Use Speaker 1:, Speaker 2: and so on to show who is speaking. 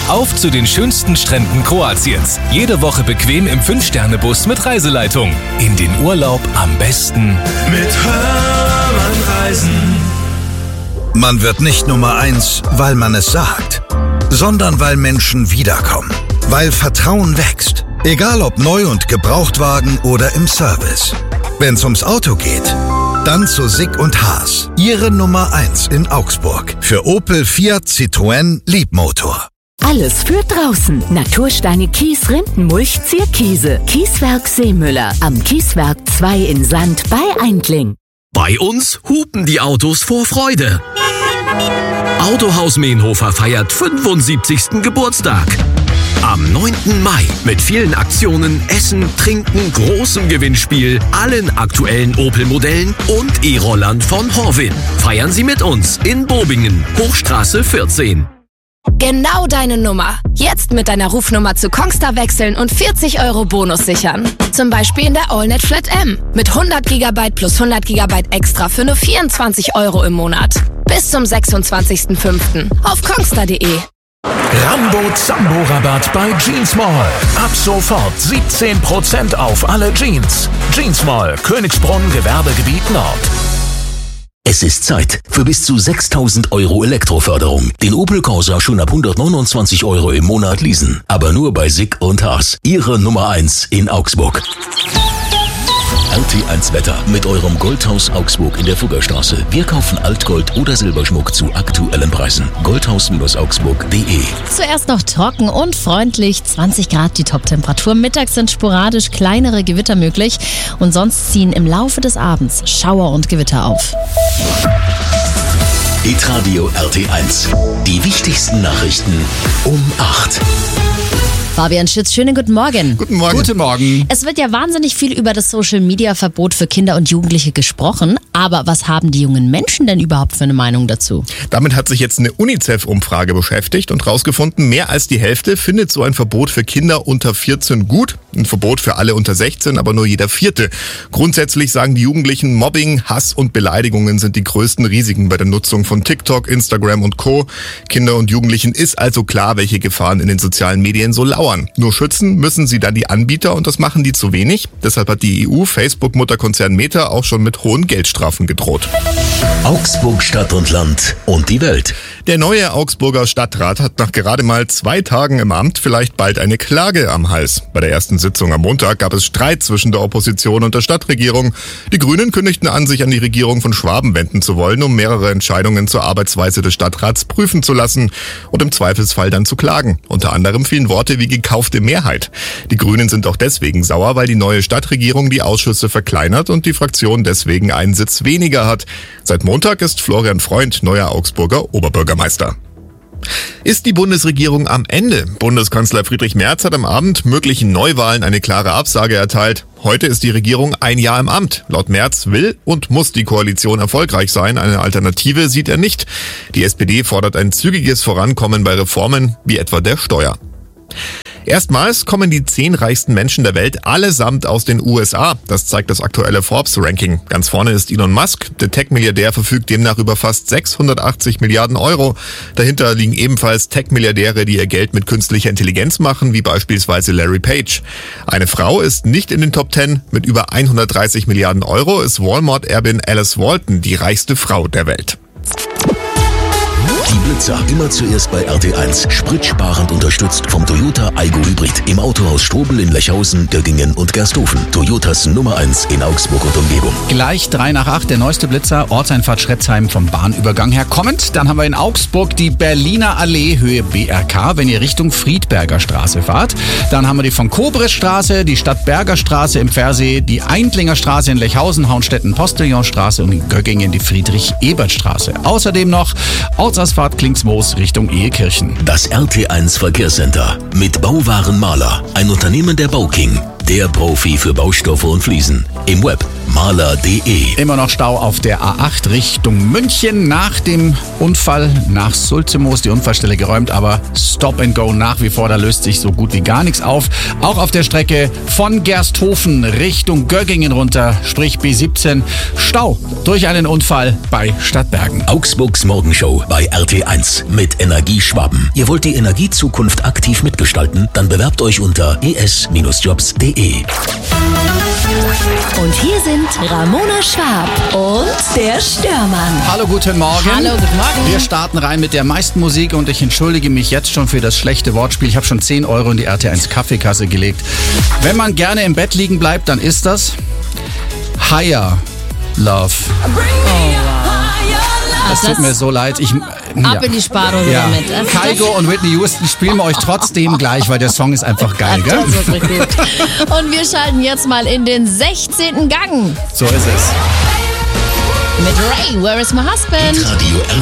Speaker 1: Auf zu den schönsten Stränden Kroatiens. Jede Woche bequem im 5-Sterne-Bus mit Reiseleitung. In den Urlaub am besten
Speaker 2: mit Hermann Reisen.
Speaker 3: Man wird nicht Nummer 1, weil man es sagt, sondern weil Menschen wiederkommen. Weil Vertrauen wächst. Egal ob neu und Gebrauchtwagen oder im Service. Wenn's ums Auto geht, dann zu Sick und Haas. Ihre Nummer 1 in Augsburg. Für Opel, Fiat, Citroën, Leapmotor.
Speaker 4: Alles für draußen. Natursteine, Kies, Rindenmulch, Zierkiese. Kieswerk Seemüller. Am Kieswerk 2 in Sand bei Eindling.
Speaker 5: Bei uns hupen die Autos vor Freude. Autohaus Meenhofer feiert 75. Geburtstag. Am 9. Mai mit vielen Aktionen, Essen, Trinken, großem Gewinnspiel, allen aktuellen Opel-Modellen und E-Rollern von Horwin. Feiern Sie mit uns in Bobingen, Hochstraße 14.
Speaker 6: Genau deine Nummer. Jetzt mit deiner Rufnummer zu Kongstar wechseln und 40 € Bonus sichern. Zum Beispiel in der AllNet Flat M. Mit 100 GB plus 100 GB extra für nur 24 € im Monat. Bis zum 26.05. auf kongstar.de.
Speaker 7: Rambo Zambo Rabatt bei Jeans Mall. Ab sofort 17% auf alle Jeans. Jeans Mall, Königsbrunn, Gewerbegebiet Nord.
Speaker 5: Es ist Zeit für bis zu 6.000 € Elektroförderung. Den Opel Corsa schon ab 129 € im Monat leasen. Aber nur bei Sick und Haas. Ihre Nummer 1 in Augsburg. RT1 Wetter mit eurem Goldhaus Augsburg in der Fuggerstraße. Wir kaufen Altgold oder Silberschmuck zu aktuellen Preisen. Goldhaus-augsburg.de.
Speaker 8: Zuerst noch trocken und freundlich. 20 Grad die Top-Temperatur. Mittags sind sporadisch kleinere Gewitter möglich. Und sonst ziehen im Laufe des Abends Schauer und Gewitter auf.
Speaker 5: Hitradio RT1. Die wichtigsten Nachrichten um 8.
Speaker 8: Fabian Schütz, schönen guten Morgen.
Speaker 9: Guten Morgen.
Speaker 10: Guten Morgen.
Speaker 8: Es wird ja wahnsinnig viel über das Social-Media-Verbot für Kinder und Jugendliche gesprochen. Aber was haben die jungen Menschen denn überhaupt für eine Meinung dazu?
Speaker 9: Damit hat sich jetzt eine UNICEF-Umfrage beschäftigt und rausgefunden, mehr als die Hälfte findet so ein Verbot für Kinder unter 14 gut. Ein Verbot für alle unter 16, aber nur jeder Vierte. Grundsätzlich sagen die Jugendlichen, Mobbing, Hass und Beleidigungen sind die größten Risiken bei der Nutzung von TikTok, Instagram und Co. Kinder und Jugendlichen ist also klar, welche Gefahren in den sozialen Medien so lauern. Nur schützen müssen sie dann die Anbieter und das machen die zu wenig. Deshalb hat die EU Facebook-Mutterkonzern Meta auch schon mit hohen Geldstrafen gedroht.
Speaker 5: Augsburg Stadt und Land und die Welt.
Speaker 9: Der neue Augsburger Stadtrat hat nach gerade mal 2 Tagen im Amt vielleicht bald eine Klage am Hals. Bei der ersten Sitzung am Montag gab es Streit zwischen der Opposition und der Stadtregierung. Die Grünen kündigten an, sich an die Regierung von Schwaben wenden zu wollen, um mehrere Entscheidungen zur Arbeitsweise des Stadtrats prüfen zu lassen und im Zweifelsfall dann zu klagen. Unter anderem fielen Worte wie gekaufte Mehrheit. Die Grünen sind auch deswegen sauer, weil die neue Stadtregierung die Ausschüsse verkleinert und die Fraktion deswegen einen Sitz weniger hat. Seit Montag ist Florian Freund neuer Augsburger Oberbürgermeister. Ist die Bundesregierung am Ende? Bundeskanzler Friedrich Merz hat am Abend möglichen Neuwahlen eine klare Absage erteilt. Heute ist die Regierung 1 Jahr im Amt. Laut Merz will und muss die Koalition erfolgreich sein. Eine Alternative sieht er nicht. Die SPD fordert ein zügiges Vorankommen bei Reformen, wie etwa der Steuer. Erstmals kommen die 10 reichsten Menschen der Welt allesamt aus den USA. Das zeigt das aktuelle Forbes-Ranking. Ganz vorne ist Elon Musk. Der Tech-Milliardär verfügt demnach über fast 680 Milliarden €. Dahinter liegen ebenfalls Tech-Milliardäre, die ihr Geld mit künstlicher Intelligenz machen, wie beispielsweise Larry Page. Eine Frau ist nicht in den Top 10. Mit über 130 Milliarden € ist Walmart-Erbin Alice Walton die reichste Frau der Welt.
Speaker 5: Die Blitzer immer zuerst bei RT1. Spritsparend unterstützt vom Toyota Aygo Hybrid. Im Autohaus Strobel in Lechhausen, Göggingen und Gersthofen. Toyotas Nummer 1 in Augsburg und Umgebung.
Speaker 10: Gleich 3 nach 8, der neueste Blitzer, Ortseinfahrt Schretzheim vom Bahnübergang her kommend. Dann haben wir in Augsburg die Berliner Allee, Höhe BRK, wenn ihr Richtung Friedberger Straße fahrt. Dann haben wir die von Kobresstraße, die Stadtberger Straße im Pfersee, die Eindlinger Straße in Lechhausen, Hauenstetten, Postillonstraße und in Göggingen die Friedrich-Ebert-Straße. Außerdem noch Ortsausfahrt Klingsmoos Richtung Ehekirchen.
Speaker 5: Das RT1 Verkehrscenter mit Bauwarenmaler, ein Unternehmen der Bauking. der Profi für Baustoffe und Fliesen. Im Web maler.de.
Speaker 10: Immer noch Stau auf der A8 Richtung München. Nach dem Unfall nach Sulzimoos die Unfallstelle geräumt, aber Stop and Go nach wie vor, da löst sich so gut wie gar nichts auf. Auch auf der Strecke von Gersthofen Richtung Göggingen runter, sprich B17, Stau durch einen Unfall bei Stadtbergen.
Speaker 5: Augsburgs Morgenshow bei RT1 mit Energieschwaben. Ihr wollt die Energiezukunft aktiv mitgestalten? Dann bewerbt euch unter es-jobs.de.
Speaker 4: Und hier sind Ramona Schwab und der Störmann.
Speaker 10: Hallo, guten Morgen.
Speaker 8: Hallo, guten Morgen.
Speaker 10: Wir starten rein mit der meisten Musik und ich entschuldige mich jetzt schon für das schlechte Wortspiel. Ich habe schon 10 Euro in die RT1 Kaffeekasse gelegt. Wenn man gerne im Bett liegen bleibt, dann ist das Higher Love. Es tut mir so leid.
Speaker 8: Ab in die Spardose damit.
Speaker 10: Kygo und Whitney Houston spielen wir euch trotzdem gleich, weil der Song ist einfach geil, gell?
Speaker 8: Das ist wirklich gut. Und wir schalten jetzt mal in den 16. Gang.
Speaker 10: So ist es.
Speaker 8: Mit Ray, Where is my husband?
Speaker 5: Radio